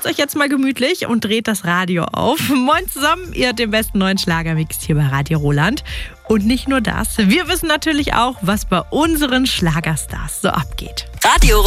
Macht's euch jetzt mal gemütlich und dreht das Radio auf. Moin zusammen, ihr hört den besten neuen Schlagermix hier bei Radio Roland. Und nicht nur das, wir wissen natürlich auch, was bei unseren Schlagerstars so abgeht. Radio